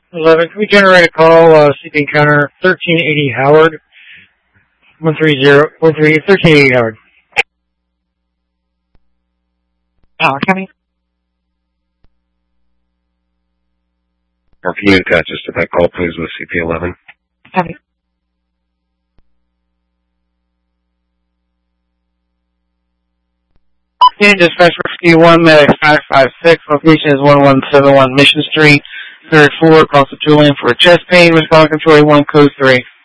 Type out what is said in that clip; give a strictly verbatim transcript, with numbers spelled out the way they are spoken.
eleven, can we generate a call, uh, C P encounter thirteen eighty Howard? one three zero, one three, thirteen eighty Howard. Howard County. Or can you attach us to that call, please, with C P eleven? Copy. And dispatch rescue one, medic five five six, location is one one seven one Mission Street, third floor, across the Julian for a chest pain, respond control one, code three.